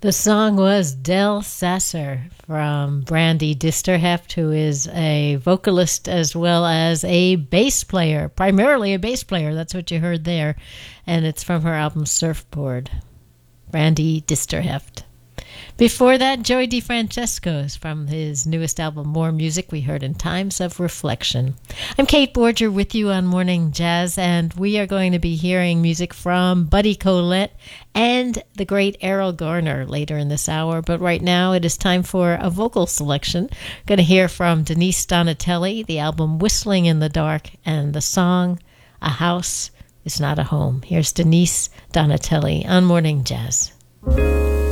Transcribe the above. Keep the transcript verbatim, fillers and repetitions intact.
The song was Del Sasser from Brandy Disterheft, who is a vocalist as well as a bass player, primarily a bass player. That's what you heard there. And it's from her album Surfboard, Brandy Disterheft. Before that, Joey DeFrancesco's from his newest album, More Music, we heard In Times of Reflection. I'm Kate Borger with you on Morning Jazz, and we are going to be hearing music from Buddy Collette and the great Errol Garner later in this hour. But right now, it is time for a vocal selection. Going to hear from Denise Donatelli, the album Whistling in the Dark, and the song A House is Not a Home. Here's Denise Donatelli on Morning Jazz.